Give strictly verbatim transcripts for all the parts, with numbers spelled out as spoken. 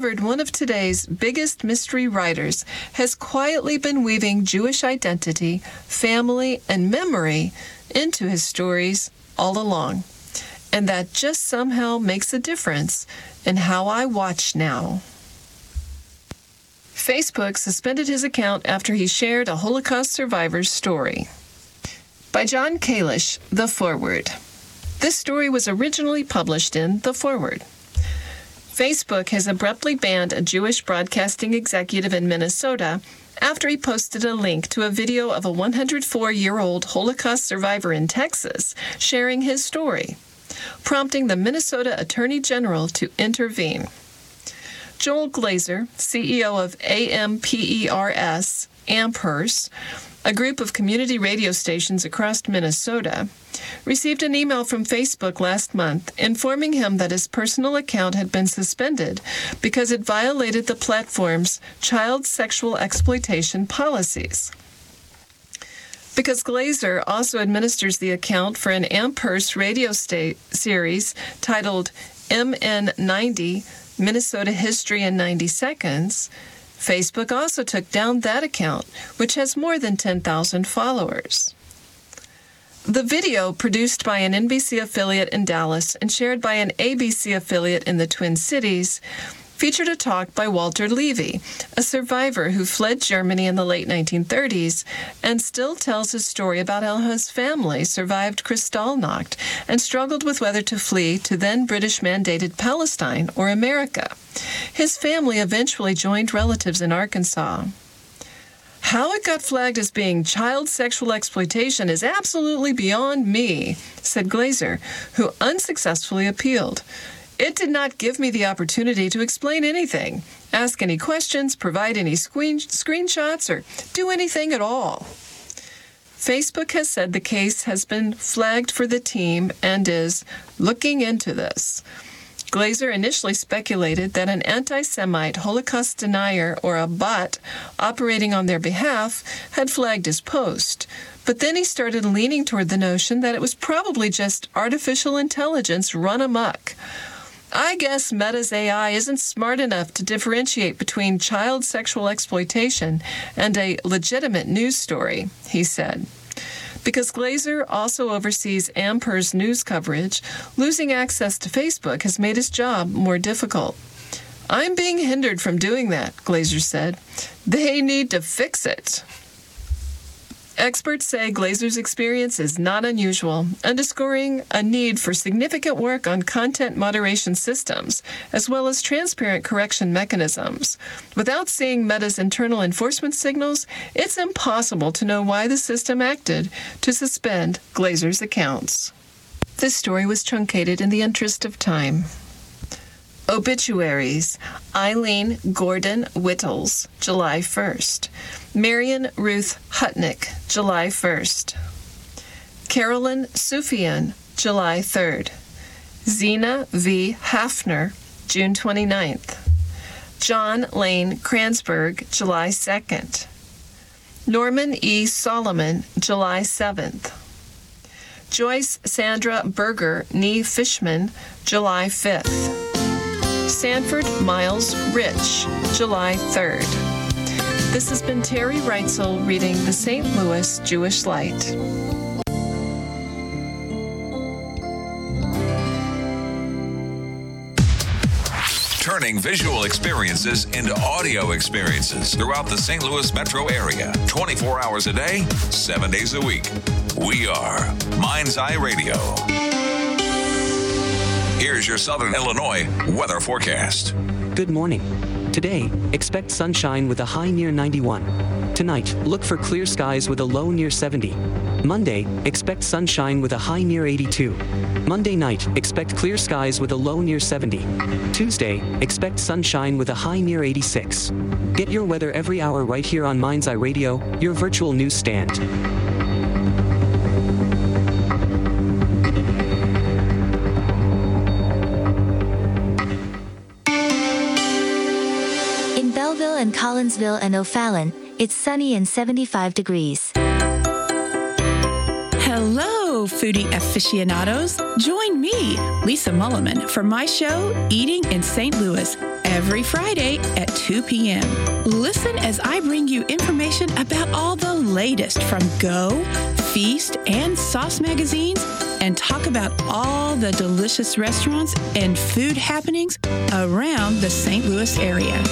One of today's biggest mystery writers has quietly been weaving Jewish identity, family, and memory into his stories all along. And that just somehow makes a difference in how I watch now. Facebook suspended his account after he shared a Holocaust survivor's story. By John Kalish, The Forward. This story was originally published in The Forward. Facebook has abruptly banned a Jewish broadcasting executive in Minnesota after he posted a link to a video of a one hundred four-year-old Holocaust survivor in Texas sharing his story, prompting the Minnesota Attorney General to intervene. Joel Glazer, C E O of AMPERS, Amherst, a group of community radio stations across Minnesota, received an email from Facebook last month informing him that his personal account had been suspended because it violated the platform's child sexual exploitation policies. Because Glazer also administers the account for an Amherst radio sta- series titled M N ninety, Minnesota History in ninety seconds, Facebook also took down that account, which has more than ten thousand followers. The video, produced by an N B C affiliate in Dallas and shared by an A B C affiliate in the Twin Cities, featured a talk by Walter Levy, a survivor who fled Germany in the late nineteen thirties and still tells his story about how his family survived Kristallnacht and struggled with whether to flee to then British-mandated Palestine or America. His family eventually joined relatives in Arkansas. How it got flagged as being child sexual exploitation is absolutely beyond me, said Glazer, who unsuccessfully appealed. It did not give me the opportunity to explain anything, ask any questions, provide any screen- screenshots, or do anything at all. Facebook has said the case has been flagged for the team and is looking into this. Glazer initially speculated that an anti-Semite Holocaust denier or a bot operating on their behalf had flagged his post, but then he started leaning toward the notion that it was probably just artificial intelligence run amok. I guess Meta's A I isn't smart enough to differentiate between child sexual exploitation and a legitimate news story, he said. Because Glazer also oversees Amherst news coverage, losing access to Facebook has made his job more difficult. I'm being hindered from doing that, Glazer said. They need to fix it. Experts say Glazer's experience is not unusual, underscoring a need for significant work on content moderation systems, as well as transparent correction mechanisms. Without seeing Meta's internal enforcement signals, it's impossible to know why the system acted to suspend Glazer's accounts. This story was truncated in the interest of time. Obituaries. Eileen Gordon Whittles, July first. Marion Ruth Hutnick, July first. Carolyn Sufian, July third. Zena V. Hafner, June twenty-ninth. John Lane Kranzberg, July second. Norman E. Solomon, July seventh. Joyce Sandra Berger Nee Fishman, July fifth. Sanford Miles Rich, July third. This has been Terry Reitzel reading the Saint Louis Jewish Light. Turning visual experiences into audio experiences throughout the Saint Louis metro area, twenty-four hours a day, seven days a week. We are Mind's Eye Radio. Here's your Southern Illinois weather forecast. Good morning. Today, expect sunshine with a high near ninety-one. Tonight, look for clear skies with a low near seventy. Monday, expect sunshine with a high near eighty-two. Monday night, expect clear skies with a low near seventy. Tuesday, expect sunshine with a high near eighty-six. Get your weather every hour right here on Mind's Eye Radio, your virtual news stand. And Collinsville and O'Fallon, it's sunny and seventy-five degrees. Hello! Hello, foodie aficionados. Join me, Lisa Mulliman, for my show, Eating in Saint Louis, every Friday at two p.m. Listen as I bring you information about all the latest from Go, Feast, and Sauce magazines, and talk about all the delicious restaurants and food happenings around the Saint Louis area.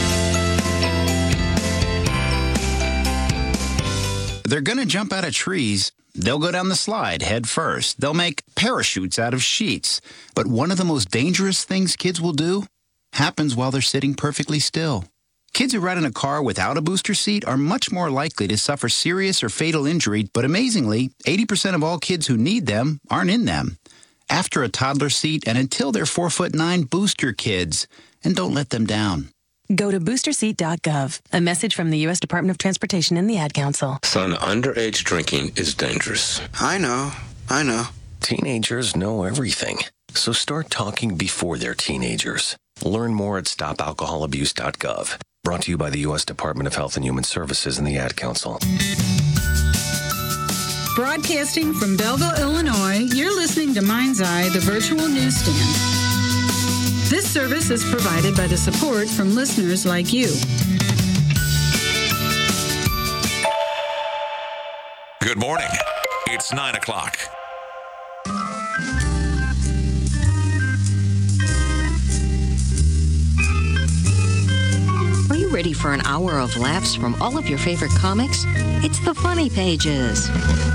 They're going to jump out of trees. They'll go down the slide head first. They'll make parachutes out of sheets. But one of the most dangerous things kids will do happens while they're sitting perfectly still. Kids who ride in a car without a booster seat are much more likely to suffer serious or fatal injury, but amazingly, eighty percent of all kids who need them aren't in them. After a toddler seat and until they're four foot nine, boost your kids, and don't let them down. Go to booster seat dot gov. A message from the U S Department of Transportation and the Ad Council. Son, underage drinking is dangerous. I know. I know. Teenagers know everything. So start talking before they're teenagers. Learn more at stop alcohol abuse dot gov. Brought to you by the U S Department of Health and Human Services and the Ad Council. Broadcasting from Belleville, Illinois, you're listening to Mind's Eye, the virtual newsstand. This service is provided by the support from listeners like you. Good morning. It's nine o'clock. Are you ready for an hour of laughs from all of your favorite comics? It's the Funny Pages.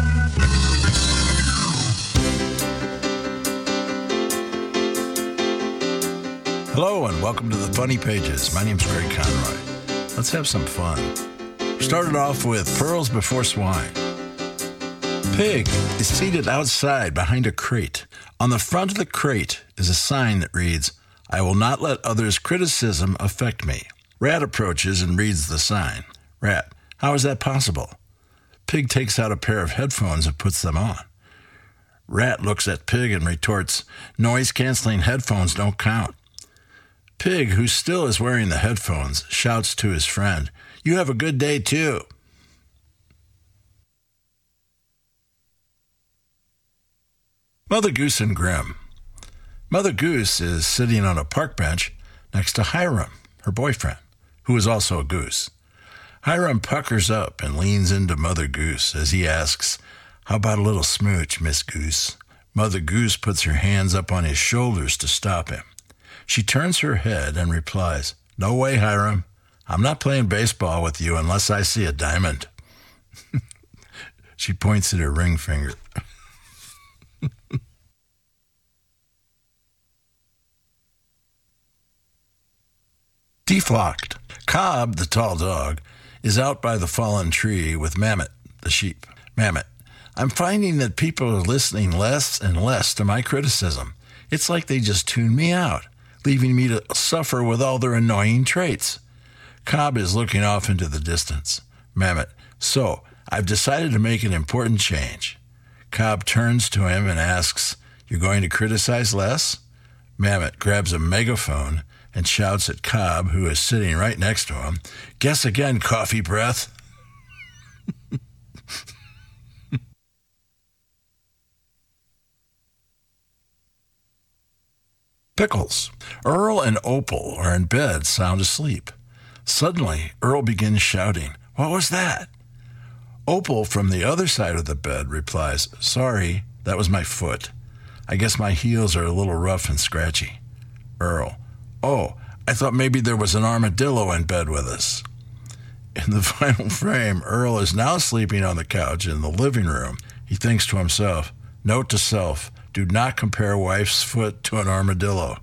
Hello and welcome to the Funny Pages. My name's Greg Conroy. Let's have some fun. Started off with Pearls Before Swine. Pig is seated outside behind a crate. On the front of the crate is a sign that reads, "I will not let others' criticism affect me." Rat approaches and reads the sign. Rat, how is that possible? Pig takes out a pair of headphones and puts them on. Rat looks at Pig and retorts, "Noise-canceling headphones don't count." Pig, who still is wearing the headphones, shouts to his friend, "You have a good day, too." Mother Goose and Grimm. Mother Goose is sitting on a park bench next to Hiram, her boyfriend, who is also a goose. Hiram puckers up and leans into Mother Goose as he asks, "How about a little smooch, Miss Goose?" Mother Goose puts her hands up on his shoulders to stop him. She turns her head and replies, "No way, Hiram. I'm not playing baseball with you unless I see a diamond." She points at her ring finger. Deflocked. Cobb, the tall dog, is out by the fallen tree with Mammoth, the sheep. Mammoth, I'm finding that people are listening less and less to my criticism. It's like they just tune me out, leaving me to suffer with all their annoying traits. Cobb is looking off into the distance. Mammoth, so I've decided to make an important change. Cobb turns to him and asks, "You're going to criticize less?" Mammoth grabs a megaphone and shouts at Cobb, who is sitting right next to him, "Guess again, coffee breath." Pickles. Earl and Opal are in bed, sound asleep. Suddenly, Earl begins shouting, "What was that?" Opal, from the other side of the bed, replies, "Sorry, that was my foot. I guess my heels are a little rough and scratchy." Earl, "Oh, I thought maybe there was an armadillo in bed with us." In the final frame, Earl is now sleeping on the couch in the living room. He thinks to himself, "Note to self, do not compare wife's foot to an armadillo."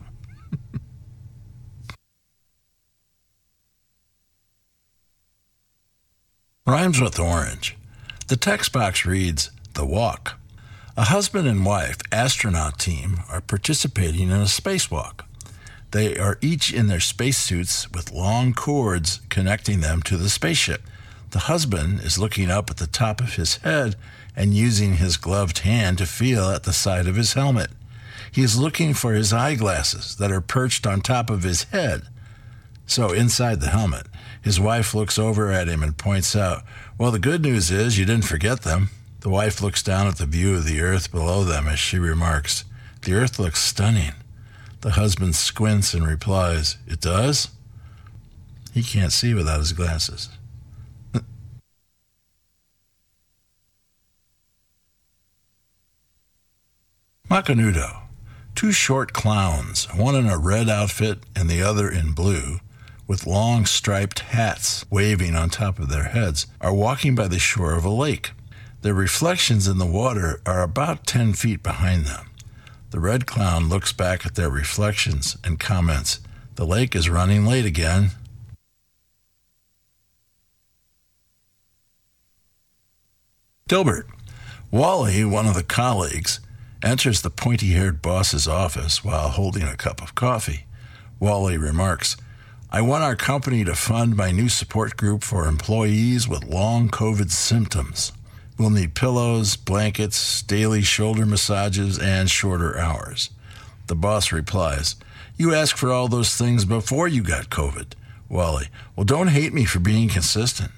Rhymes with orange. The text box reads, "The Walk." A husband and wife astronaut team are participating in a spacewalk. They are each in their spacesuits with long cords connecting them to the spaceship. The husband is looking up at the top of his head and using his gloved hand to feel at the side of his helmet. He is looking for his eyeglasses that are perched on top of his head. So inside the helmet, his wife looks over at him and points out, "Well, the good news is you didn't forget them." The wife looks down at the view of the earth below them as she remarks, "The earth looks stunning." The husband squints and replies, "It does?" He can't see without his glasses. Macanudo. Two short clowns, one in a red outfit and the other in blue, with long striped hats waving on top of their heads, are walking by the shore of a lake. Their reflections in the water are about ten feet behind them. The red clown looks back at their reflections and comments, "The lake is running late again." Dilbert. Wally, one of the colleagues, enters the pointy-haired boss's office while holding a cup of coffee. Wally remarks, "I want our company to fund my new support group for employees with long COVID symptoms. We'll need pillows, blankets, daily shoulder massages, and shorter hours." The boss replies, "You asked for all those things before you got COVID." Wally, "Well, don't hate me for being consistent."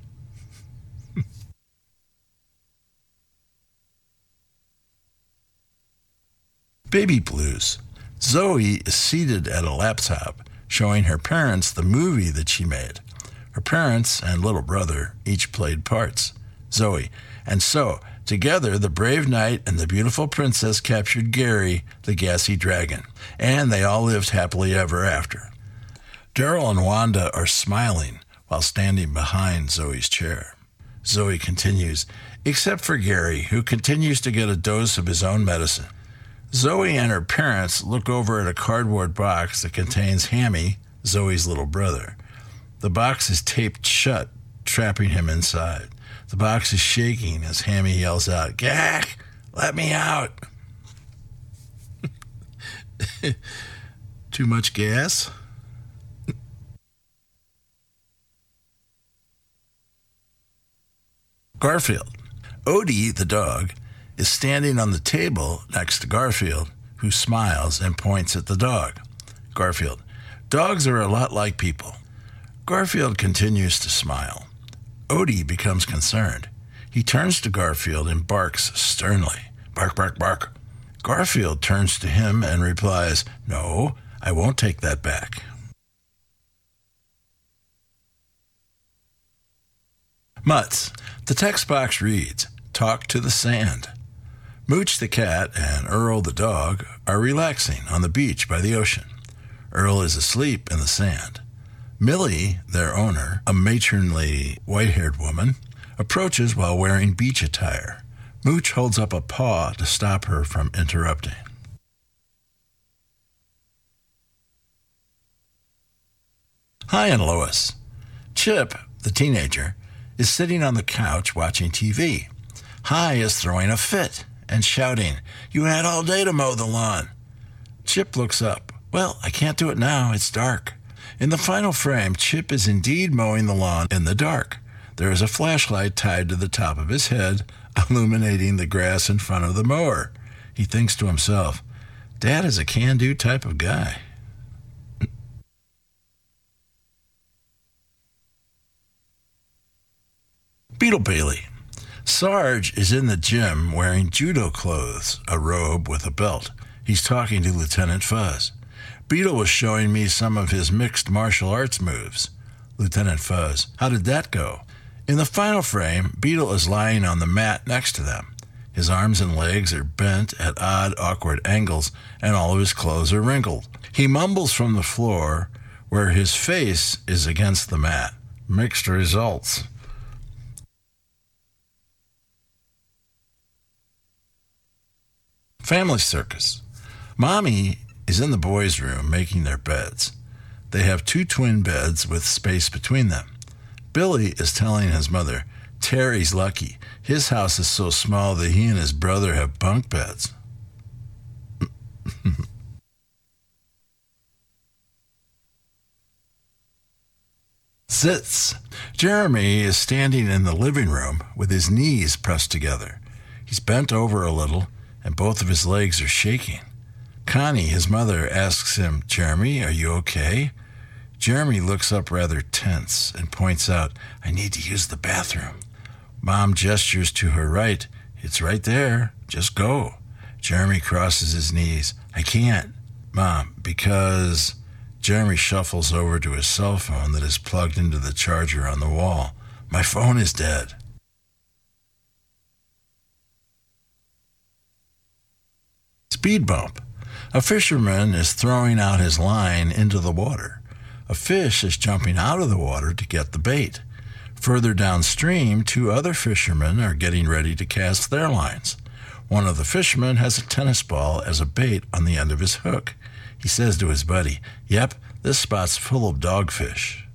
Baby blues. Zoe is seated at a laptop, showing her parents the movie that she made. Her parents and little brother each played parts. Zoe, "And so, together, the brave knight and the beautiful princess captured Gary, the gassy dragon, and they all lived happily ever after." Daryl and Wanda are smiling while standing behind Zoe's chair. Zoe continues, "Except for Gary, who continues to get a dose of his own medicine." Zoe and her parents look over at a cardboard box that contains Hammy, Zoe's little brother. The box is taped shut, trapping him inside. The box is shaking as Hammy yells out, "Gak, let me out." Too much gas? Garfield. Odie, the dog, is standing on the table next to Garfield, who smiles and points at the dog. Garfield, "Dogs are a lot like people." Garfield continues to smile. Odie becomes concerned. He turns to Garfield and barks sternly. Bark, bark, bark. Garfield turns to him and replies, "No, I won't take that back." Mutts. The text box reads, "Talk to the sand." Mooch the cat and Earl the dog are relaxing on the beach by the ocean. Earl is asleep in the sand. Millie, their owner, a matronly white-haired woman, approaches while wearing beach attire. Mooch holds up a paw to stop her from interrupting. Hi and Lois. Chip, the teenager, is sitting on the couch watching T V. Hi is throwing a fit and shouting, "You had all day to mow the lawn." Chip looks up. "Well, I can't do it now. It's dark." In the final frame, Chip is indeed mowing the lawn in the dark. There is a flashlight tied to the top of his head, illuminating the grass in front of the mower. He thinks to himself, "Dad is a can-do type of guy." Beetle Bailey. Sarge is in the gym wearing judo clothes, a robe with a belt. He's talking to Lieutenant Fuzz. Beetle was showing me some of his mixed martial arts moves. Lieutenant Fuzz, "How did that go?" In the final frame, Beetle is lying on the mat next to them. His arms and legs are bent at odd, awkward angles, and all of his clothes are wrinkled. He mumbles from the floor, where his face is against the mat. Mixed results. Family Circus. Mommy is in the boys' room making their beds. They have two twin beds with space between them. Billy is telling his mother, "Terry's lucky. His house is so small that he and his brother have bunk beds." Zits. Jeremy is standing in the living room with his knees pressed together. He's bent over a little, and both of his legs are shaking. Connie, his mother, asks him, "Jeremy, are you okay?" Jeremy looks up rather tense and points out, "I need to use the bathroom." Mom gestures to her right. It's right there. Just go. Jeremy crosses his knees. I can't. Mom, because... Jeremy shuffles over to his cell phone that is plugged into the charger on the wall. My phone is dead. Speed bump. A fisherman is throwing out his line into the water. A fish is jumping out of the water to get the bait. Further downstream, two other fishermen are getting ready to cast their lines. One of the fishermen has a tennis ball as a bait on the end of his hook. He says to his buddy, "Yep, this spot's full of dogfish."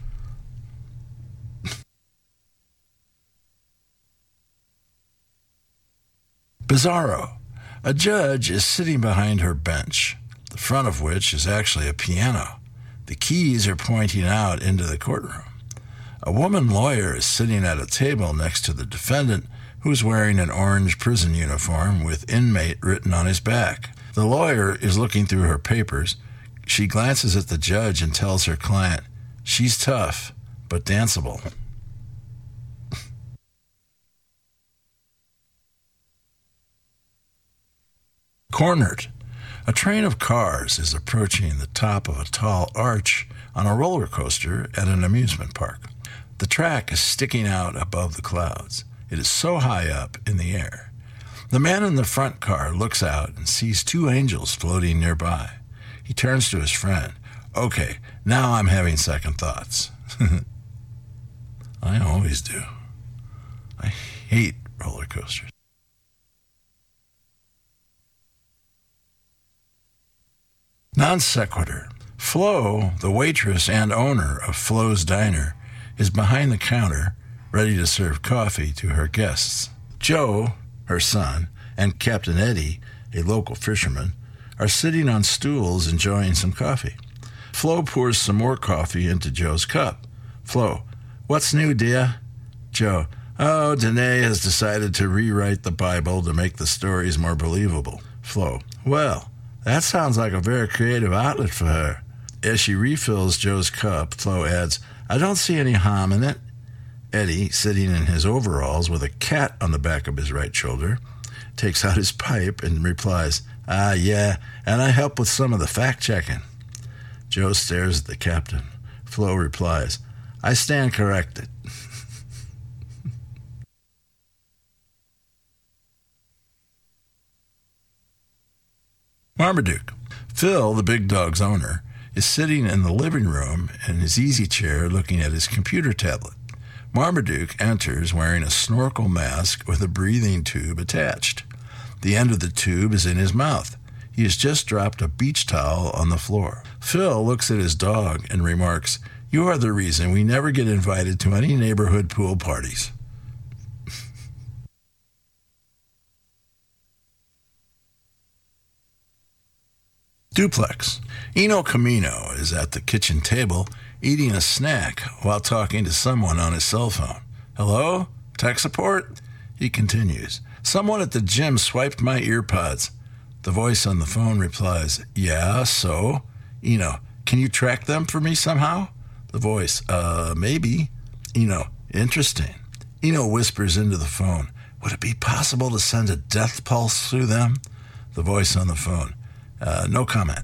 Bizarro. A judge is sitting behind her bench, the front of which is actually a piano. The keys are pointing out into the courtroom. A woman lawyer is sitting at a table next to the defendant, who is wearing an orange prison uniform with inmate written on his back. The lawyer is looking through her papers. She glances at the judge and tells her client, "She's tough, but danceable." Cornered. A train of cars is approaching the top of a tall arch on a roller coaster at an amusement park. The track is sticking out above the clouds. It is so high up in the air. The man in the front car looks out and sees two angels floating nearby. He turns to his friend. "Okay, now I'm having second thoughts." I always do. I hate roller coasters. Non sequitur. Flo, the waitress and owner of Flo's Diner, is behind the counter, ready to serve coffee to her guests. Joe, her son, and Captain Eddie, a local fisherman, are sitting on stools enjoying some coffee. Flo pours some more coffee into Joe's cup. Flo, "What's new, dear?" Joe, "Oh, Danae has decided to rewrite the Bible to make the stories more believable." Flo, "Well, that sounds like a very creative outlet for her." As she refills Joe's cup, Flo adds, "I don't see any harm in it." Eddie, sitting in his overalls with a cat on the back of his right shoulder, takes out his pipe and replies, "Ah, yeah, and I help with some of the fact-checking." Joe stares at the captain. Flo replies, "I stand corrected." Marmaduke. Phil, the big dog's owner, is sitting in the living room in his easy chair looking at his computer tablet. Marmaduke enters wearing a snorkel mask with a breathing tube attached. The end of the tube is in his mouth. He has just dropped a beach towel on the floor. Phil looks at his dog and remarks, "You are the reason we never get invited to any neighborhood pool parties." Duplex. Eno Camino is at the kitchen table eating a snack while talking to someone on his cell phone. "Hello? Tech support?" He continues, "Someone at the gym swiped my earpods." The voice on the phone replies, "Yeah, so?" Eno, "Can you track them for me somehow?" The voice, uh, maybe. Eno, "Interesting." Eno whispers into the phone, "Would it be possible to send a death pulse through them?" The voice on the phone, Uh, no comment.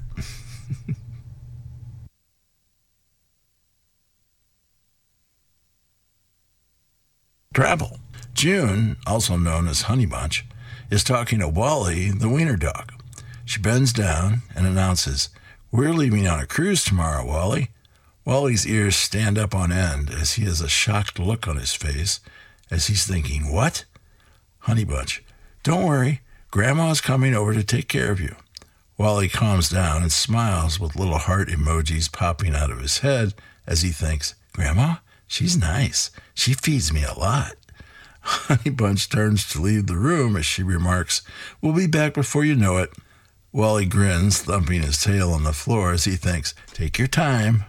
Travel. June, also known as Honey Bunch, is talking to Wally, the wiener dog. She bends down and announces, "We're leaving on a cruise tomorrow, Wally." Wally's ears stand up on end as he has a shocked look on his face as he's thinking, "What?" Honey Bunch, "Don't worry, Grandma's coming over to take care of you." Wally calms down and smiles with little heart emojis popping out of his head as he thinks, "Grandma? She's nice. She feeds me a lot." Honey Bunch turns to leave the room as she remarks, "We'll be back before you know it." Wally grins, thumping his tail on the floor as he thinks, "Take your time."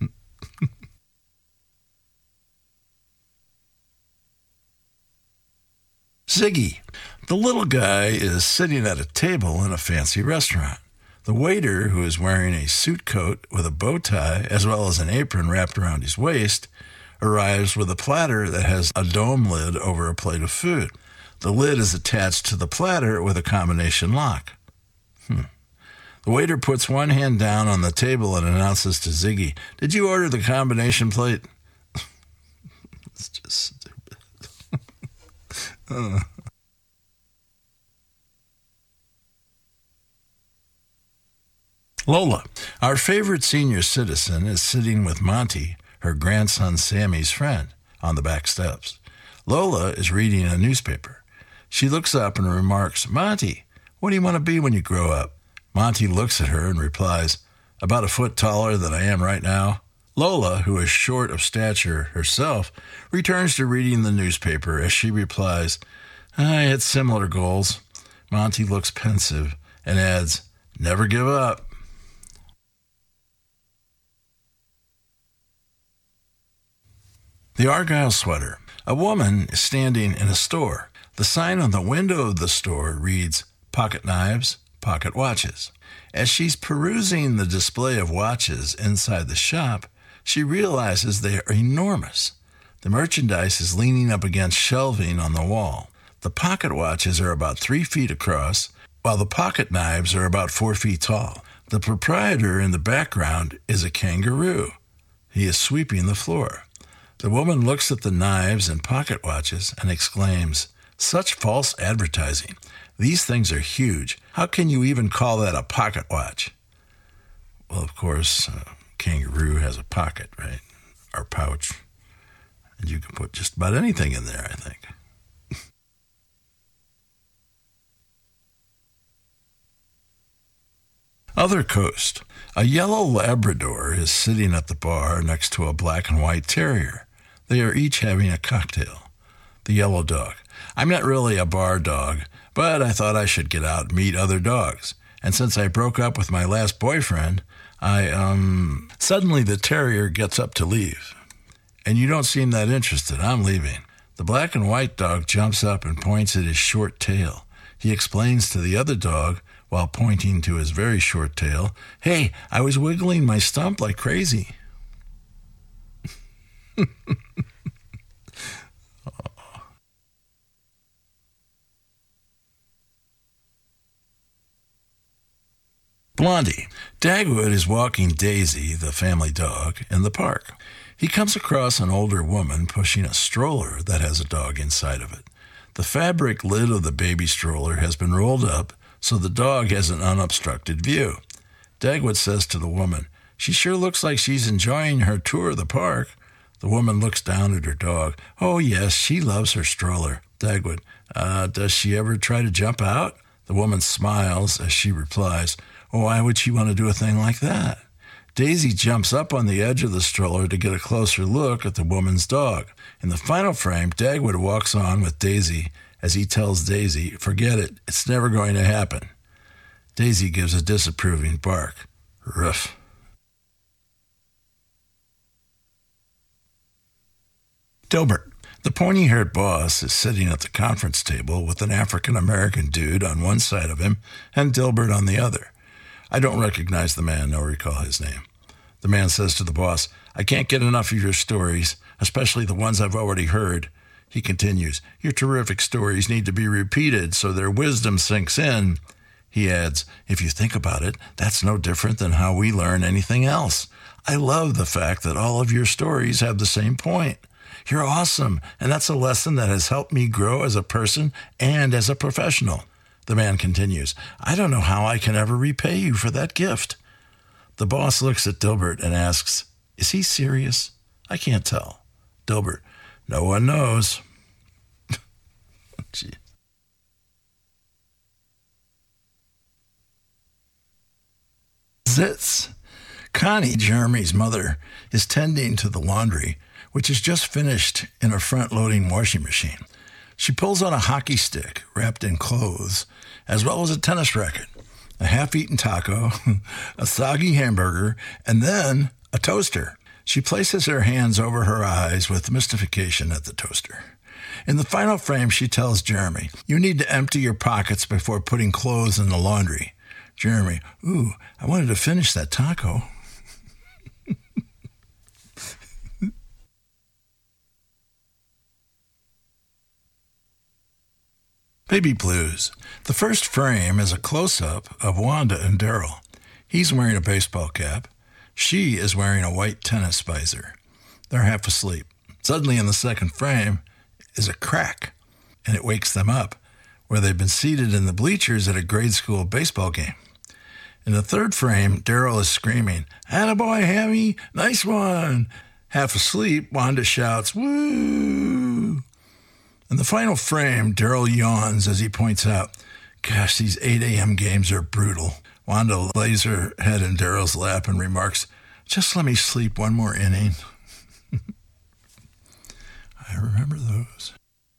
Ziggy. The little guy is sitting at a table in a fancy restaurant. The waiter, who is wearing a suit coat with a bow tie as well as an apron wrapped around his waist, arrives with a platter that has a dome lid over a plate of food. The lid is attached to the platter with a combination lock. Hmm. The waiter puts one hand down on the table and announces to Ziggy, "Did you order the combination plate?" It's just stupid. uh. Lola, our favorite senior citizen, is sitting with Monty, her grandson Sammy's friend, on the back steps. Lola is reading a newspaper. She looks up and remarks, "Monty, what do you want to be when you grow up?" Monty looks at her and replies, "About a foot taller than I am right now." Lola, who is short of stature herself, returns to reading the newspaper as she replies, "I had similar goals." Monty looks pensive and adds, "Never give up." The Argyle Sweater. A woman is standing in a store. The sign on the window of the store reads, "Pocket knives, pocket watches." As she's perusing the display of watches inside the shop, she realizes they are enormous. The merchandise is leaning up against shelving on the wall. The pocket watches are about three feet across, while the pocket knives are about four feet tall. The proprietor in the background is a kangaroo. He is sweeping the floor. The woman looks at the knives and pocket watches and exclaims, "Such false advertising. These things are huge. How can you even call that a pocket watch?" Well, of course, a kangaroo has a pocket, right? Or pouch. And you can put just about anything in there, I think. Other coast. A yellow Labrador is sitting at the bar next to a black and white terrier. They are each having a cocktail. The yellow dog. "I'm not really a bar dog, but I thought I should get out and meet other dogs. And since I broke up with my last boyfriend, I, um... Suddenly the terrier gets up to leave. "And you don't seem that interested. I'm leaving." The black and white dog jumps up and points at his short tail. He explains to the other dog, while pointing to his very short tail, "Hey, I was wiggling my stump like crazy." Oh. Blondie. Dagwood is walking Daisy, the family dog, in the park. He comes across an older woman pushing a stroller that has a dog inside of it. The fabric lid of the baby stroller has been rolled up so the dog has an unobstructed view. Dagwood says to the woman, "She sure looks like she's enjoying her tour of the park." The woman looks down at her dog. "Oh, yes, she loves her stroller." Dagwood, uh, "Does she ever try to jump out?" The woman smiles as she replies, "Oh, why would she want to do a thing like that?" Daisy jumps up on the edge of the stroller to get a closer look at the woman's dog. In the final frame, Dagwood walks on with Daisy as he tells Daisy, "Forget it, it's never going to happen." Daisy gives a disapproving bark. Ruff. Dilbert. The pointy-haired boss is sitting at the conference table with an African-American dude on one side of him and Dilbert on the other. I don't recognize the man nor recall his name. The man says to the boss, "I can't get enough of your stories, especially the ones I've already heard." He continues, "Your terrific stories need to be repeated so their wisdom sinks in." He adds, "If you think about it, that's no different than how we learn anything else. I love the fact that all of your stories have the same point. You're awesome, and that's a lesson that has helped me grow as a person and as a professional." The man continues, "I don't know how I can ever repay you for that gift." The boss looks at Dilbert and asks, "Is he serious? I can't tell." Dilbert, "No one knows." Gee. Zits. Connie, Jeremy's mother, is tending to the laundry, which is just finished in a front-loading washing machine. She pulls out a hockey stick wrapped in clothes, as well as a tennis racket, a half-eaten taco, a soggy hamburger, and then a toaster. She places her hands over her eyes with mystification at the toaster. In the final frame, she tells Jeremy, "You need to empty your pockets before putting clothes in the laundry." Jeremy, "Ooh, I wanted to finish that taco." Baby Blues. The first frame is a close-up of Wanda and Daryl. He's wearing a baseball cap. She is wearing a white tennis visor. They're half asleep. Suddenly in the second frame is a crack, and it wakes them up, where they've been seated in the bleachers at a grade school baseball game. In the third frame, Daryl is screaming, "Attaboy, Hammy, nice one!" Half asleep, Wanda shouts, "Woo!" In the final frame, Daryl yawns as he points out, "Gosh, these eight a.m. games are brutal." Wanda lays her head in Daryl's lap and remarks, "Just let me sleep one more inning." I remember those.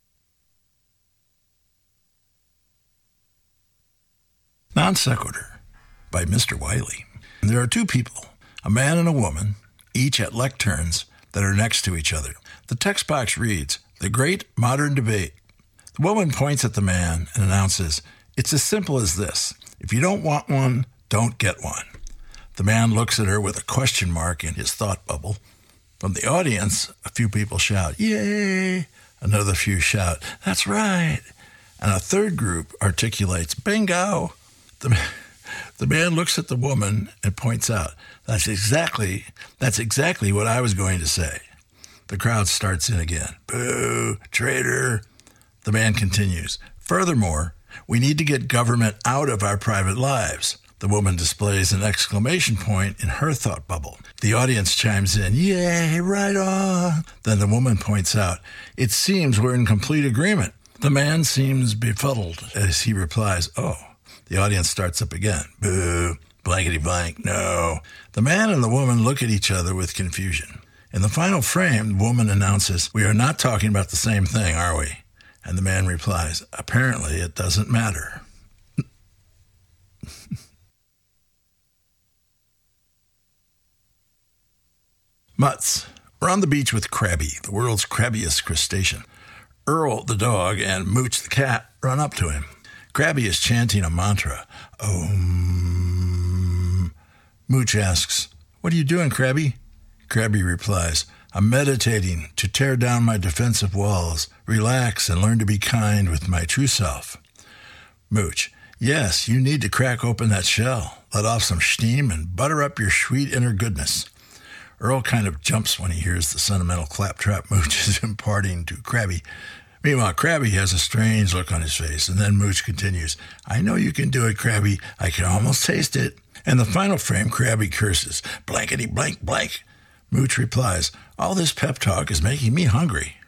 Non Sequitur by Mister Wiley. There are two people, a man and a woman, each at lecterns that are next to each other. The text box reads, "The Great Modern Debate." The woman points at the man and announces, "It's as simple as this. If you don't want one, don't get one." The man looks at her with a question mark in his thought bubble. From the audience, a few people shout, "Yay!" Another few shout, "That's right." And a third group articulates, "Bingo!" The, the man looks at the woman and points out, That's exactly, that's exactly what I was going to say." The crowd starts in again. "Boo, traitor." The man continues, "Furthermore, we need to get government out of our private lives." The woman displays an exclamation point in her thought bubble. The audience chimes in, "Yay, right on." Then the woman points out, "It seems we're in complete agreement." The man seems befuddled as he replies, "Oh." The audience starts up again. "Boo, blankety blank, no." The man and the woman look at each other with confusion. In the final frame, the woman announces, "We are not talking about the same thing, are we?" And the man replies, "Apparently it doesn't matter." Mutts. We're on the beach with Krabby, the world's crabbiest crustacean. Earl, the dog, and Mooch, the cat, run up to him. Krabby is chanting a mantra. Om. Mooch asks, "What are you doing, Krabby?" Krabby replies, "I'm meditating to tear down my defensive walls, relax, and learn to be kind with my true self." Mooch, "Yes, you need to crack open that shell, let off some steam, and butter up your sweet inner goodness." Earl kind of jumps when he hears the sentimental claptrap Mooch is imparting to Krabby. Meanwhile, Krabby has a strange look on his face, and then Mooch continues, "I know you can do it, Krabby. I can almost taste it." In the final frame, Krabby curses, "Blankety blank blank." Mooch replies, "All this pep talk is making me hungry."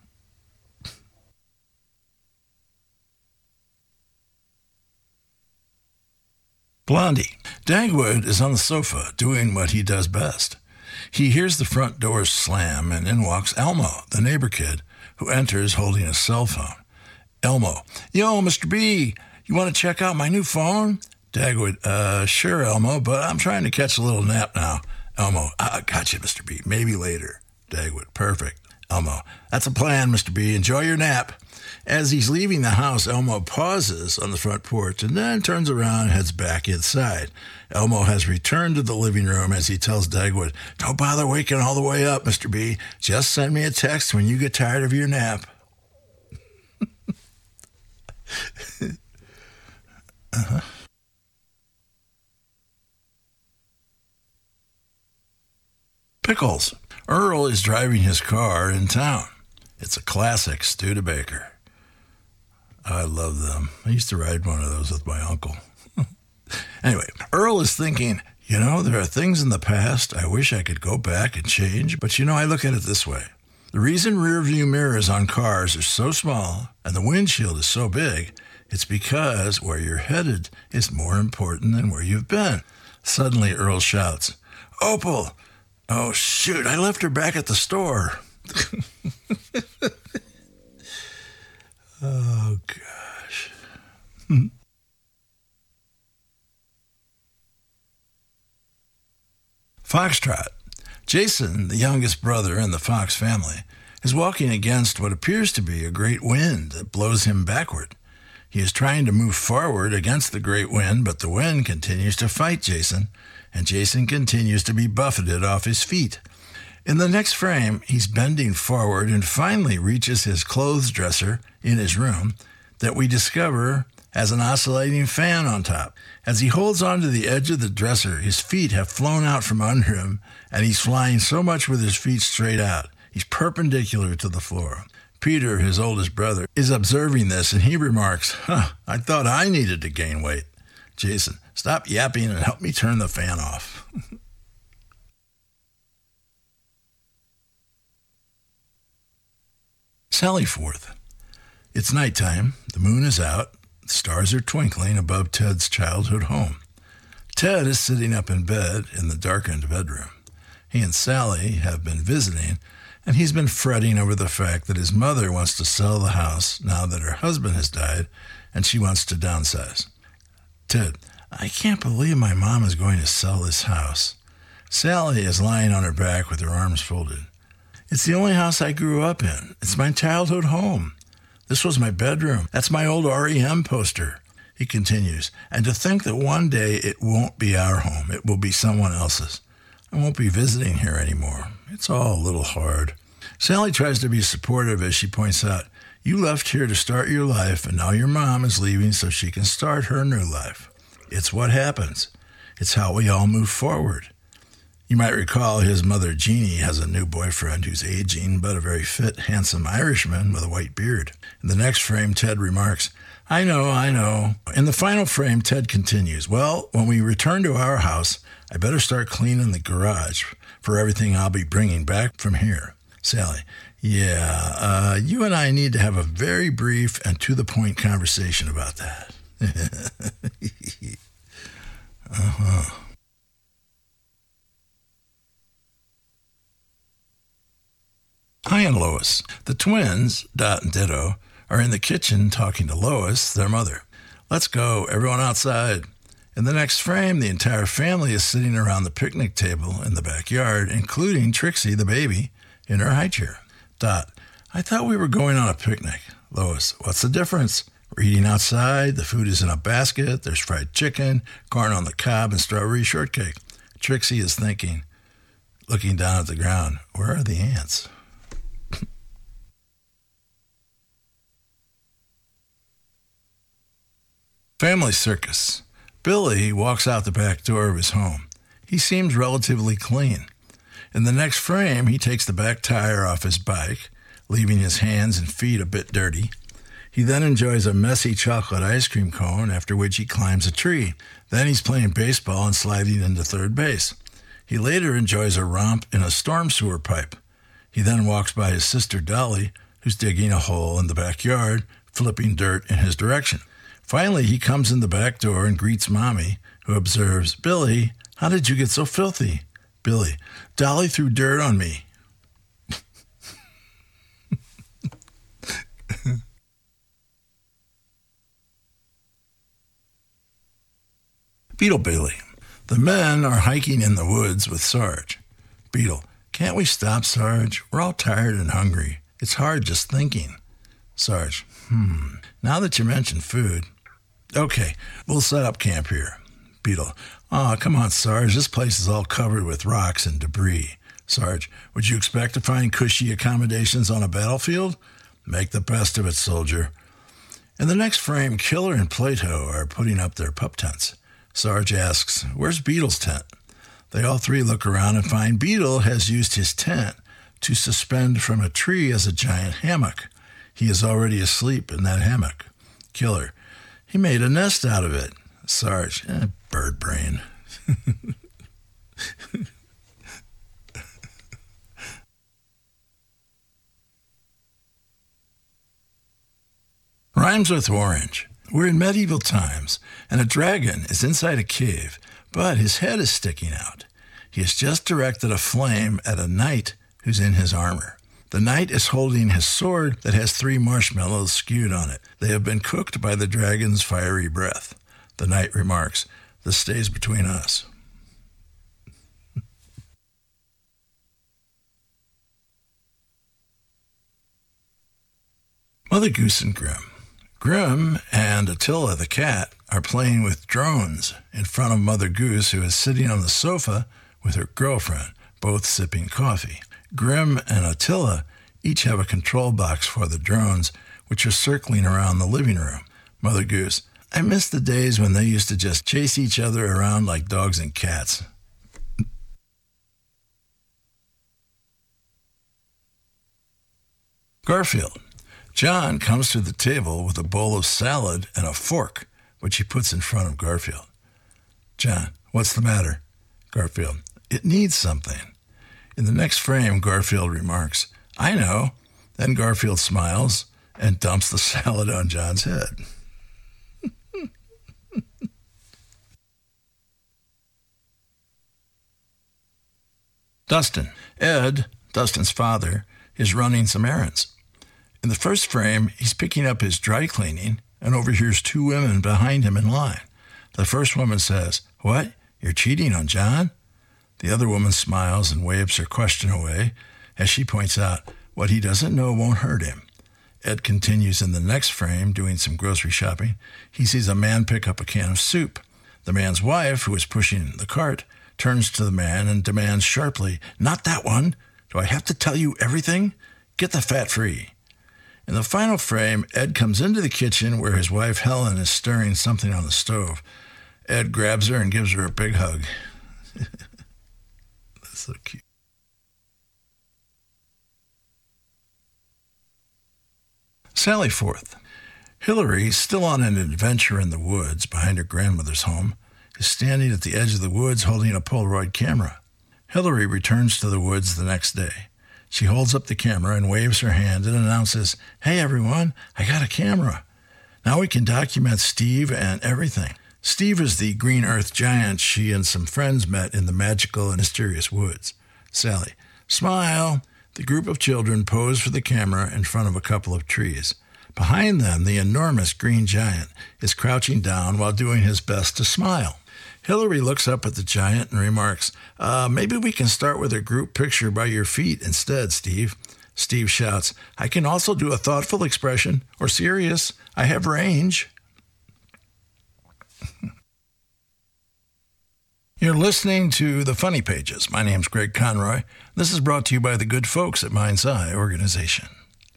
Blondie. Dagwood is on the sofa doing what he does best. He hears the front doors slam, and in walks Elmo, the neighbor kid, who enters holding a cell phone. Elmo, "Yo, Mister B, you want to check out my new phone?" Dagwood, uh, "Sure, Elmo, but I'm trying to catch a little nap now." Elmo, "I got you, Mister B, maybe later." Dagwood, "Perfect." Elmo, "That's a plan, Mister B, enjoy your nap." As he's leaving the house, Elmo pauses on the front porch and then turns around and heads back inside. Elmo has returned to the living room as he tells Dagwood, "Don't bother waking all the way up, Mister B. Just send me a text when you get tired of your nap." uh-huh. Pickles. Earl is driving his car in town. It's a classic Studebaker. I love them. I used to ride one of those with my uncle. Anyway, Earl is thinking, you know, there are things in the past I wish I could go back and change, but you know, I look at it this way. The reason rear-view mirrors on cars are so small and the windshield is so big, it's because where you're headed is more important than where you've been. Suddenly, Earl shouts, "Opal! Oh, shoot, I left her back at the store." Oh, gosh. Foxtrot. Jason, the youngest brother in the Fox family, is walking against what appears to be a great wind that blows him backward. He is trying to move forward against the great wind, but the wind continues to fight Jason, and Jason continues to be buffeted off his feet. In the next frame, he's bending forward and finally reaches his clothes dresser in his room, that we discover has an oscillating fan on top. As he holds onto the edge of the dresser, his feet have flown out from under him, and he's flying so much with his feet straight out. He's perpendicular to the floor. Peter, his oldest brother, is observing this, and he remarks, huh, I thought I needed to gain weight. Jason, stop yapping and help me turn the fan off. Sally Forth. It's nighttime. The moon is out. The stars are twinkling above Ted's childhood home. Ted is sitting up in bed in the darkened bedroom. He and Sally have been visiting, and he's been fretting over the fact that his mother wants to sell the house now that her husband has died, and she wants to downsize. Ted, I can't believe my mom is going to sell this house. Sally is lying on her back with her arms folded. It's the only house I grew up in. It's my childhood home. This was my bedroom. That's my old R E M poster. He continues, and to think that one day it won't be our home. It will be someone else's. I won't be visiting here anymore. It's all a little hard. Sally tries to be supportive as she points out, you left here to start your life, and now your mom is leaving so she can start her new life. It's what happens. It's how we all move forward. You might recall his mother, Jeannie, has a new boyfriend who's aging, but a very fit, handsome Irishman with a white beard. In the next frame, Ted remarks, I know, I know. In the final frame, Ted continues, well, when we return to our house, I better start cleaning the garage for everything I'll be bringing back from here. Sally, yeah, uh, you and I need to have a very brief and to-the-point conversation about that. uh-huh. Hi, and Lois. The twins, Dot and Ditto, are in the kitchen talking to Lois, their mother. Let's go, everyone outside. In the next frame, the entire family is sitting around the picnic table in the backyard, including Trixie, the baby, in her high chair. Dot, I thought we were going on a picnic. Lois, what's the difference? We're eating outside, the food is in a basket, there's fried chicken, corn on the cob, and strawberry shortcake. Trixie is thinking, looking down at the ground, where are the ants? Family circus. Billy walks out the back door of his home. He seems relatively clean. In the next frame, he takes the back tire off his bike, leaving his hands and feet a bit dirty. He then enjoys a messy chocolate ice cream cone, after which he climbs a tree. Then he's playing baseball and sliding into third base. He later enjoys a romp in a storm sewer pipe. He then walks by his sister Dolly, who's digging a hole in the backyard, flipping dirt in his direction. Finally, he comes in the back door and greets Mommy, who observes, Billy, how did you get so filthy? Billy, Dolly threw dirt on me. Beetle Bailey. The men are hiking in the woods with Sarge. Beetle, can't we stop, Sarge? We're all tired and hungry. It's hard just thinking. Sarge, hmm, now that you mention food, okay, we'll set up camp here. Beetle, oh, come on, Sarge, this place is all covered with rocks and debris. Sarge, would you expect to find cushy accommodations on a battlefield? Make the best of it, soldier. In the next frame, Killer and Plato are putting up their pup tents. Sarge asks, where's Beetle's tent? They all three look around and find Beetle has used his tent to suspend from a tree as a giant hammock. He is already asleep in that hammock. Killer, he made a nest out of it. Sarge, eh, bird brain. Rhymes with Orange. We're in medieval times, and a dragon is inside a cave, but his head is sticking out. He has just directed a flame at a knight who's in his armor. The knight is holding his sword that has three marshmallows skewed on it. They have been cooked by the dragon's fiery breath. The knight remarks, this stays between us. Mother Goose and Grim. Grim and Attila the cat are playing with drones in front of Mother Goose, who is sitting on the sofa with her girlfriend, both sipping coffee. Grim and Attila each have a control box for the drones, which are circling around the living room. Mother Goose, I miss the days when they used to just chase each other around like dogs and cats. Garfield. John comes to the table with a bowl of salad and a fork, which he puts in front of Garfield. John, what's the matter? Garfield, it needs something. In the next frame, Garfield remarks, I know. Then Garfield smiles and dumps the salad on John's head. Dustin. Ed, Dustin's father, is running some errands. In the first frame, he's picking up his dry cleaning and overhears two women behind him in line. The first woman says, What? You're cheating on John? The other woman smiles and waves her question away as she points out what he doesn't know won't hurt him. Ed continues in the next frame, doing some grocery shopping. He sees a man pick up a can of soup. The man's wife, who is pushing the cart, turns to the man and demands sharply, Not that one! Do I have to tell you everything? Get the fat free. In the final frame, Ed comes into the kitchen where his wife Helen is stirring something on the stove. Ed grabs her and gives her a big hug. That's so cute. Sally Forth. Hillary, still on an adventure in the woods behind her grandmother's home, is standing at the edge of the woods holding a Polaroid camera. Hillary returns to the woods the next day. She holds up the camera and waves her hand and announces, Hey everyone, I got a camera. Now we can document Steve and everything. Steve is the green earth giant she and some friends met in the magical and mysterious woods. Sally. Smile. The group of children pose for the camera in front of a couple of trees. Behind them, the enormous green giant is crouching down while doing his best to smile. Hillary looks up at the giant and remarks, uh, maybe we can start with a group picture by your feet instead, Steve. Steve shouts, I can also do a thoughtful expression or serious. I have range. You're listening to The Funny Pages. My name's Greg Conroy. This is brought to you by the good folks at Mind's Eye Organization.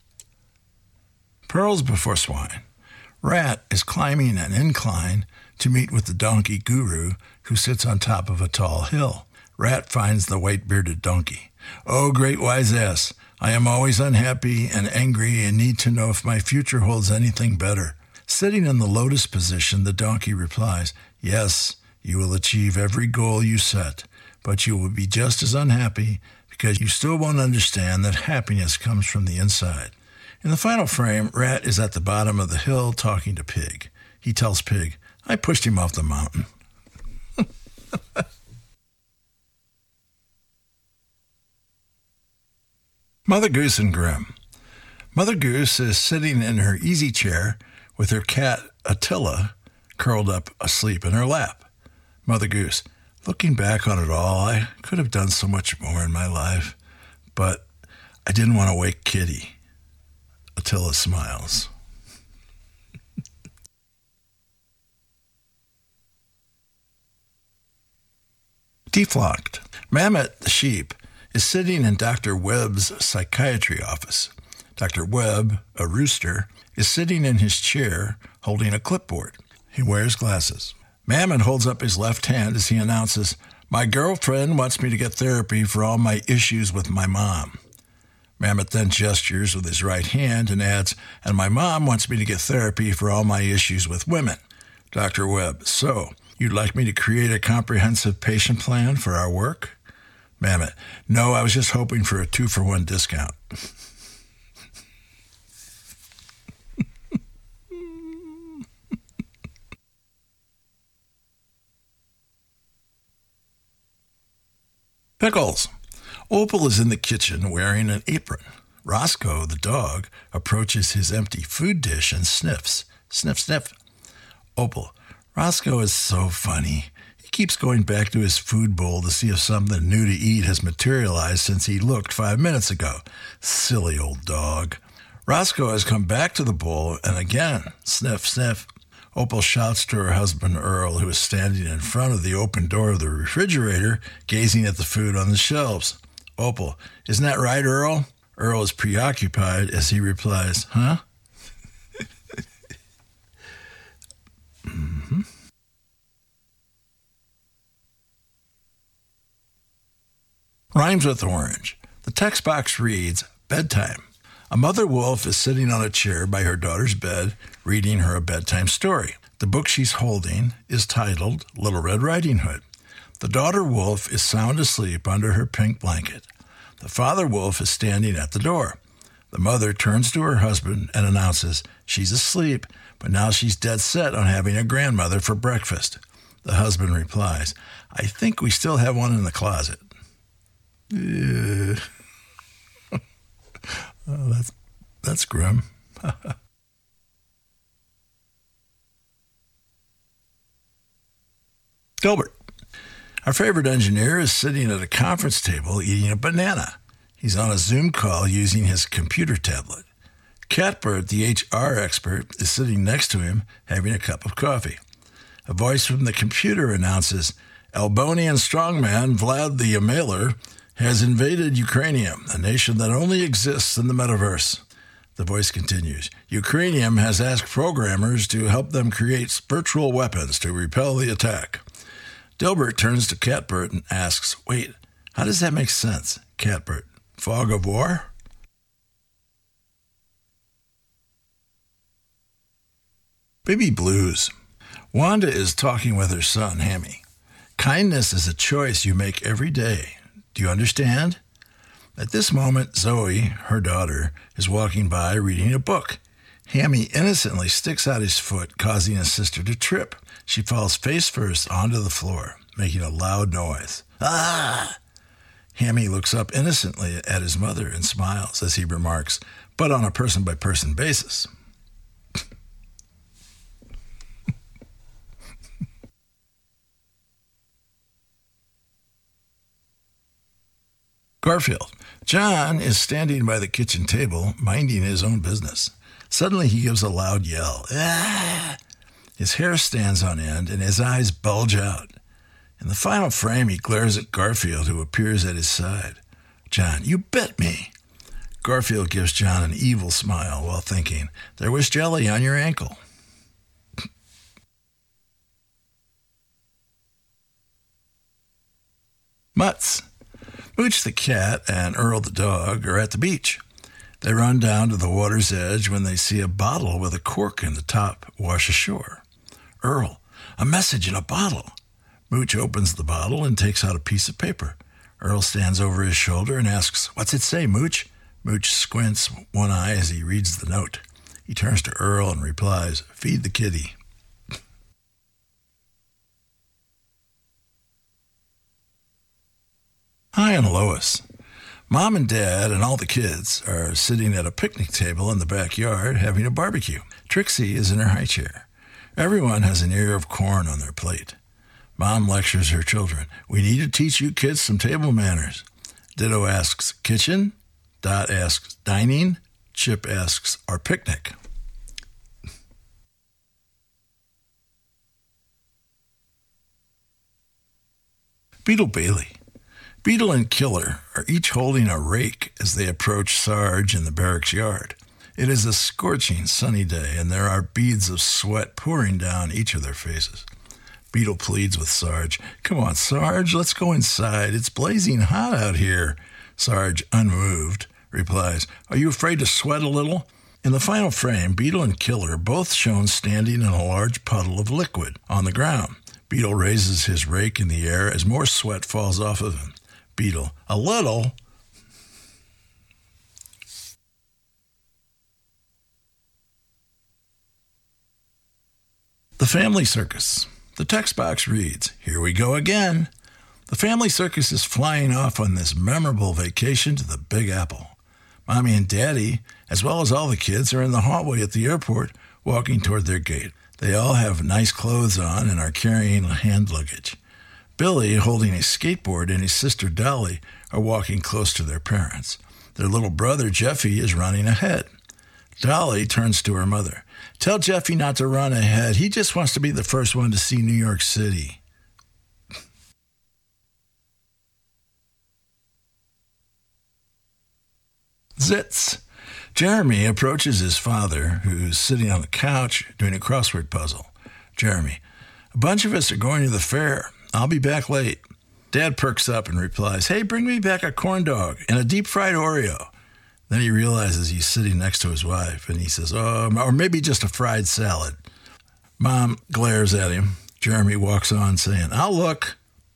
Pearls Before Swine. Rat is climbing an incline to meet with the donkey guru who sits on top of a tall hill. Rat finds the white-bearded donkey. Oh, great wise ass, I am always unhappy and angry and need to know if my future holds anything better. Sitting in the lotus position, the donkey replies, Yes, you will achieve every goal you set, but you will be just as unhappy because you still won't understand that happiness comes from the inside. In the final frame, Rat is at the bottom of the hill talking to Pig. He tells Pig, I pushed him off the mountain. Mother Goose and Grimm. Mother Goose is sitting in her easy chair with her cat Attila curled up asleep in her lap. Mother Goose, looking back on it all, I could have done so much more in my life, but I didn't want to wake Kitty. Attila smiles. Deflocked. Mammoth the sheep is sitting in Doctor Webb's psychiatry office. Doctor Webb, a rooster, is sitting in his chair holding a clipboard. He wears glasses. Mammoth holds up his left hand as he announces, My girlfriend wants me to get therapy for all my issues with my mom. Mammoth then gestures with his right hand and adds, And my mom wants me to get therapy for all my issues with women. Doctor Webb, so, you'd like me to create a comprehensive patient plan for our work? Mammoth, no, I was just hoping for a two-for-one discount. Pickles. Opal is in the kitchen wearing an apron. Roscoe, the dog, approaches his empty food dish and sniffs. Sniff, sniff. Opal. Roscoe is so funny. He keeps going back to his food bowl to see if something new to eat has materialized since he looked five minutes ago. Silly old dog. Roscoe has come back to the bowl and again, sniff, sniff. Opal shouts to her husband Earl, who is standing in front of the open door of the refrigerator, gazing at the food on the shelves. Opal, isn't that right, Earl? Earl is preoccupied as he replies, huh? Rhymes with orange. The text box reads, bedtime. A mother wolf is sitting on a chair by her daughter's bed, reading her a bedtime story. The book she's holding is titled Little Red Riding Hood. The daughter wolf is sound asleep under her pink blanket. The father wolf is standing at the door. The mother turns to her husband and announces she's asleep, but now she's dead set on having a grandmother for breakfast. The husband replies, I think we still have one in the closet. Yeah. Oh, that's, that's grim. Gilbert. Our favorite engineer is sitting at a conference table eating a banana. He's on a Zoom call using his computer tablet. Catbert, the H R expert, is sitting next to him having a cup of coffee. A voice from the computer announces, Albanian strongman Vlad the Yamaler has invaded Ukrainium, a nation that only exists in the metaverse. The voice continues, Ukrainium has asked programmers to help them create virtual weapons to repel the attack. Dilbert turns to Catbert and asks, wait, how does that make sense? Catbert, fog of war? Baby blues. Wanda is talking with her son, Hammy. Kindness is a choice you make every day. Do you understand? At this moment, Zoe, her daughter, is walking by reading a book. Hammy innocently sticks out his foot, causing his sister to trip. She falls face first onto the floor, making a loud noise. Ah! Hammy looks up innocently at his mother and smiles as he remarks, but on a person-by-person basis. Garfield. John is standing by the kitchen table, minding his own business. Suddenly he gives a loud yell. Ah! His hair stands on end and his eyes bulge out. In the final frame, he glares at Garfield, who appears at his side. John, you bit me. Garfield gives John an evil smile while thinking, there was jelly on your ankle. Mutts. Mooch the cat and Earl the dog are at the beach. They run down to the water's edge when they see a bottle with a cork in the top wash ashore. Earl, a message in a bottle. Mooch opens the bottle and takes out a piece of paper. Earl stands over his shoulder and asks, what's it say, Mooch? Mooch squints one eye as he reads the note. He turns to Earl and replies, feed the kitty. Hi, I'm Lois. Mom and Dad and all the kids are sitting at a picnic table in the backyard having a barbecue. Trixie is in her high chair. Everyone has an ear of corn on their plate. Mom lectures her children. We need to teach you kids some table manners. Ditto asks, kitchen? Dot asks, dining? Chip asks, our picnic. Beetle Bailey. Beetle and Killer are each holding a rake as they approach Sarge in the barracks yard. It is a scorching sunny day, and there are beads of sweat pouring down each of their faces. Beetle pleads with Sarge, come on, Sarge, let's go inside. It's blazing hot out here. Sarge, unmoved, replies, are you afraid to sweat a little? In the final frame, Beetle and Killer are both shown standing in a large puddle of liquid on the ground. Beetle raises his rake in the air as more sweat falls off of him. Beetle, a little. The Family Circus. The text box reads, here we go again. The Family Circus is flying off on this memorable vacation to the Big Apple. Mommy and Daddy, as well as all the kids, are in the hallway at the airport walking toward their gate. They all have nice clothes on and are carrying hand luggage. Billy, holding a skateboard, and his sister Dolly are walking close to their parents. Their little brother Jeffy is running ahead. Dolly turns to her mother. Tell Jeffy not to run ahead. He just wants to be the first one to see New York City. Zits. Jeremy approaches his father, who's sitting on the couch doing a crossword puzzle. Jeremy, a bunch of us are going to the fair. I'll be back late. Dad perks up and replies, "Hey, bring me back a corn dog and a deep-fried Oreo." Then he realizes he's sitting next to his wife, and he says, oh, or maybe just a fried salad. Mom glares at him. Jeremy walks on saying, "I'll look."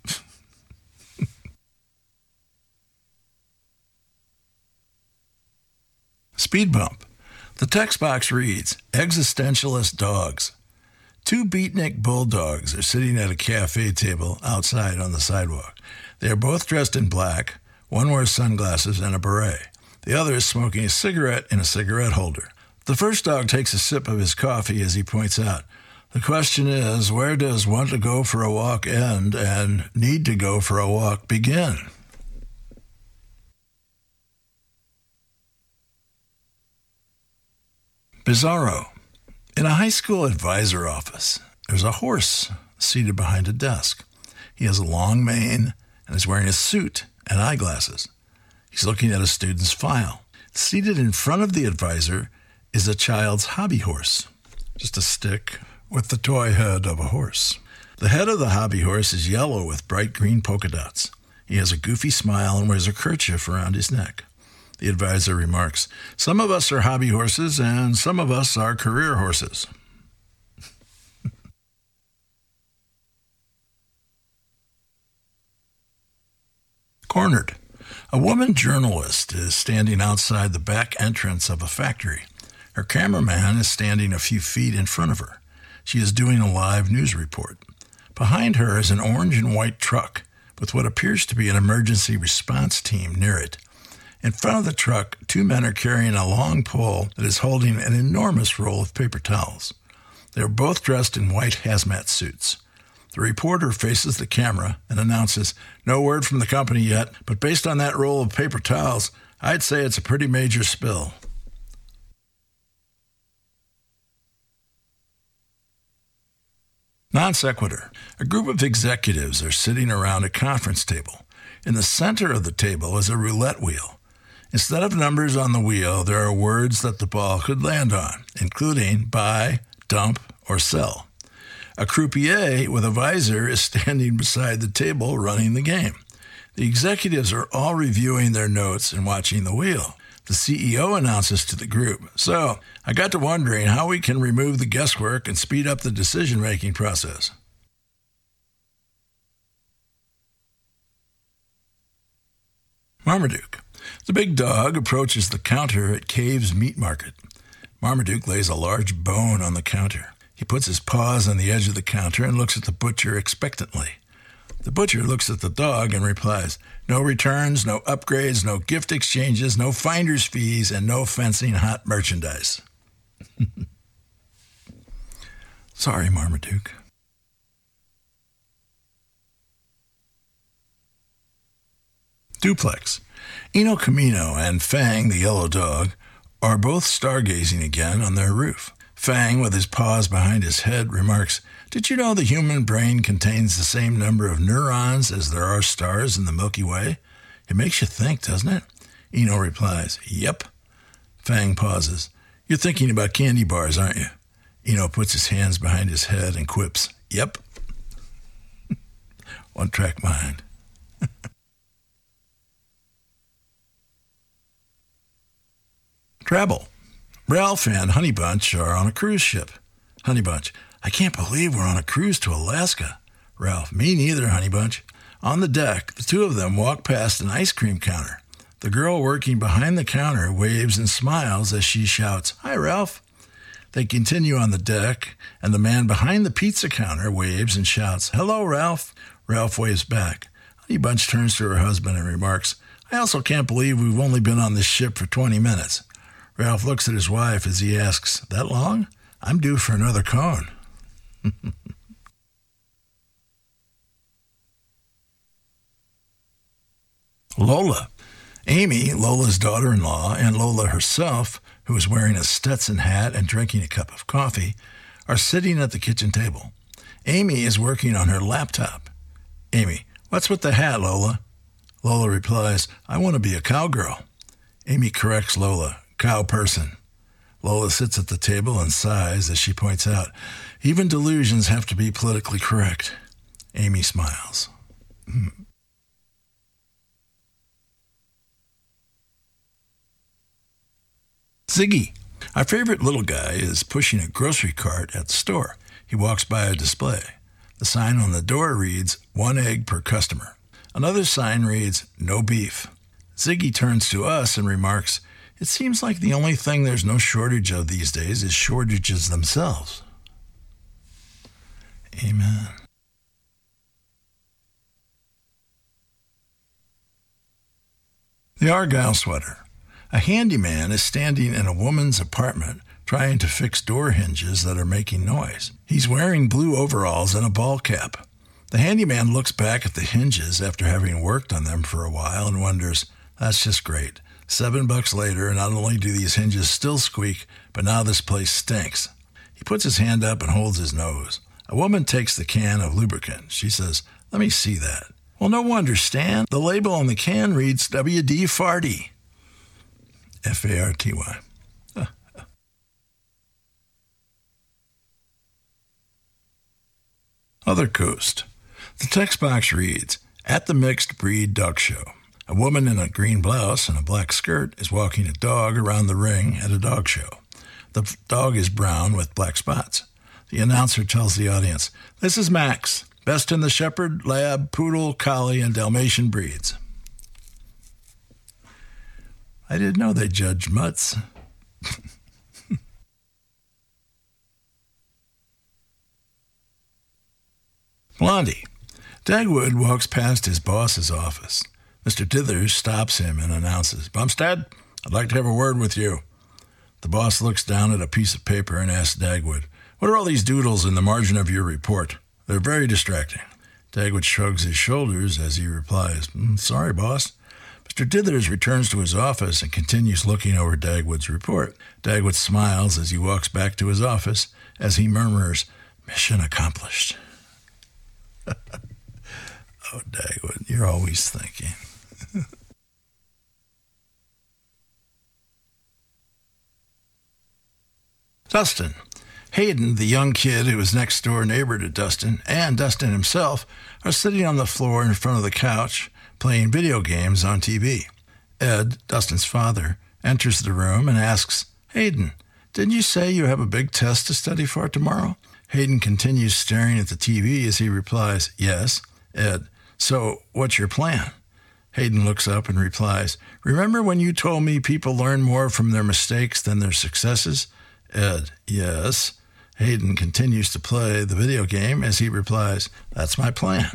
Speed bump. The text box reads, "Existentialist dogs." Two beatnik bulldogs are sitting at a cafe table outside on the sidewalk. They are both dressed in black. One wears sunglasses and a beret. The other is smoking a cigarette in a cigarette holder. The first dog takes a sip of his coffee as he points out, "The question is, where does want to go for a walk end and need to go for a walk begin?" Bizarro. In a high school advisor office, there's a horse seated behind a desk. He has a long mane and is wearing a suit and eyeglasses. He's looking at a student's file. Seated in front of the advisor is a child's hobby horse, just a stick with the toy head of a horse. The head of the hobby horse is yellow with bright green polka dots. He has a goofy smile and wears a kerchief around his neck. The advisor remarks, "Some of us are hobby horses and some of us are career horses." Cornered. A woman journalist is standing outside the back entrance of a factory. Her cameraman is standing a few feet in front of her. She is doing a live news report. Behind her is an orange and white truck with what appears to be an emergency response team near it. In front of the truck, two men are carrying a long pole that is holding an enormous roll of paper towels. They are both dressed in white hazmat suits. The reporter faces the camera and announces, "No word from the company yet, but based on that roll of paper towels, I'd say it's a pretty major spill." Non sequitur. A group of executives are sitting around a conference table. In the center of the table is a roulette wheel. Instead of numbers on the wheel, there are words that the ball could land on, including buy, dump, or sell. A croupier with a visor is standing beside the table running the game. The executives are all reviewing their notes and watching the wheel. The C E O announces to the group, "So, I got to wondering how we can remove the guesswork and speed up the decision-making process." Marmaduke. The big dog approaches the counter at Cave's Meat Market. Marmaduke lays a large bone on the counter. He puts his paws on the edge of the counter and looks at the butcher expectantly. The butcher looks at the dog and replies, "No returns, no upgrades, no gift exchanges, no finder's fees, and no fencing hot merchandise." Sorry, Marmaduke. Duplex. Eno Camino and Fang, the yellow dog, are both stargazing again on their roof. Fang, with his paws behind his head, remarks, "Did you know the human brain contains the same number of neurons as there are stars in the Milky Way? It makes you think, doesn't it?" Eno replies, "Yep." Fang pauses. "You're thinking about candy bars, aren't you?" Eno puts his hands behind his head and quips, "Yep." One-track mind. Travel. Ralph and Honey Bunch are on a cruise ship. Honey Bunch, "I can't believe we're on a cruise to Alaska." Ralph, "Me neither, Honey Bunch." On the deck, the two of them walk past an ice cream counter. The girl working behind the counter waves and smiles as she shouts, "Hi, Ralph." They continue on the deck, and the man behind the pizza counter waves and shouts, "Hello, Ralph." Ralph waves back. Honey Bunch turns to her husband and remarks, "I also can't believe we've only been on this ship for twenty minutes. Ralph looks at his wife as he asks, "That long? I'm due for another cone." Lola. Amy, Lola's daughter-in-law, and Lola herself, who is wearing a Stetson hat and drinking a cup of coffee, are sitting at the kitchen table. Amy is working on her laptop. Amy, "What's with the hat, Lola?" Lola replies, "I want to be a cowgirl." Amy corrects Lola, "Cow person." Lola sits at the table and sighs as she points out, "Even delusions have to be politically correct." Amy smiles. Ziggy. Our favorite little guy is pushing a grocery cart at the store. He walks by a display. The sign on the door reads, one egg per customer. Another sign reads, no beef. Ziggy turns to us and remarks, it seems like the only thing there's no shortage of these days is shortages themselves. Amen. The Argyle Sweater. A handyman is standing in a woman's apartment trying to fix door hinges that are making noise. He's wearing blue overalls and a ball cap. The handyman looks back at the hinges after having worked on them for a while and wonders, that's just great. Seven bucks later, not only do these hinges still squeak, but now this place stinks. He puts his hand up and holds his nose. A woman takes the can of lubricant. She says, let me see that. Well, no wonder, Stan. The label on the can reads W D Farty. F A R T Y. Other Coast. The text box reads, at the Mixed Breed Dog Show. A woman in a green blouse and a black skirt is walking a dog around the ring at a dog show. The dog is brown with black spots. The announcer tells the audience, this is Max, best in the Shepherd, Lab, Poodle, Collie, and Dalmatian breeds. I didn't know they judged mutts. Blondie. Dagwood walks past his boss's office. Mister Dithers stops him and announces, Bumstead, I'd like to have a word with you. The boss looks down at a piece of paper and asks Dagwood, what are all these doodles in the margin of your report? They're very distracting. Dagwood shrugs his shoulders as he replies, mm, sorry, boss. Mister Dithers returns to his office and continues looking over Dagwood's report. Dagwood smiles as he walks back to his office as he murmurs, mission accomplished. Oh, Dagwood, you're always thinking. Dustin. Hayden, the young kid who was next door neighbor to Dustin, and Dustin himself are sitting on the floor in front of the couch playing video games on T V. Ed, Dustin's father, enters the room and asks, Hayden, didn't you say you have a big test to study for tomorrow? Hayden continues staring at the T V as he replies, yes. Ed, so what's your plan? Hayden looks up and replies, remember when you told me people learn more from their mistakes than their successes? Ed, yes. Hayden continues to play the video game as he replies, that's my plan.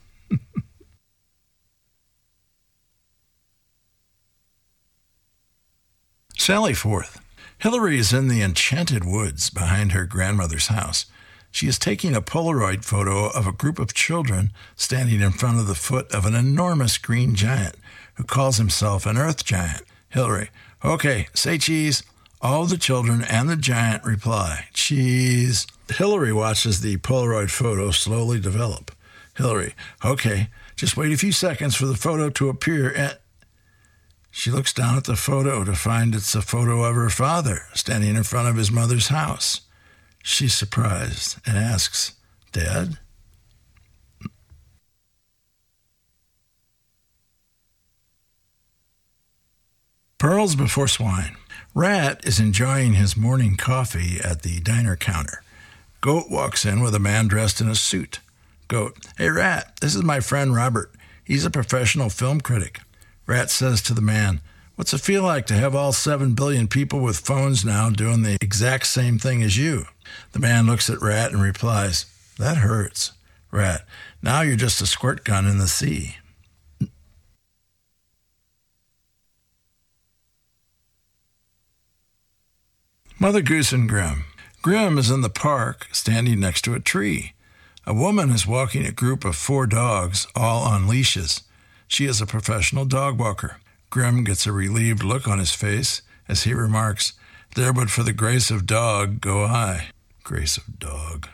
Sally Forth. Hillary is in the enchanted woods behind her grandmother's house. She is taking a Polaroid photo of a group of children standing in front of the foot of an enormous green giant who calls himself an earth giant. Hillary, okay, say cheese. All the children and the giant reply, cheese. Hillary watches the Polaroid photo slowly develop. Hillary, okay, just wait a few seconds for the photo to appear and... She looks down at the photo to find it's a photo of her father standing in front of his mother's house. She's surprised and asks, Dad? Pearls before swine. Rat is enjoying his morning coffee at the diner counter. Goat walks in with a man dressed in a suit. Goat, hey Rat, this is my friend Robert. He's a professional film critic. Rat says to the man, what's it feel like to have all seven billion people with phones now doing the exact same thing as you? The man looks at Rat and replies, that hurts. Rat, now you're just a squirt gun in the sea. Mother Goose and Grim. Grim is in the park, standing next to a tree. A woman is walking a group of four dogs, all on leashes. She is a professional dog walker. Grim gets a relieved look on his face as he remarks, there but for the grace of dog go I. Grace of dog.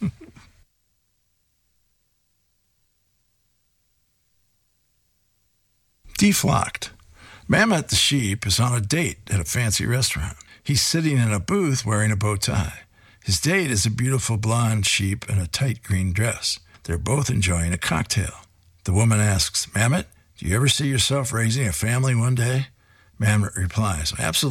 Deflocked. Mammoth the sheep is on a date at a fancy restaurant. He's sitting in a booth wearing a bow tie. His date is a beautiful blonde sheep in a tight green dress. They're both enjoying a cocktail. The woman asks, Mammoth, do you ever see yourself raising a family one day? Mammoth replies, absolutely.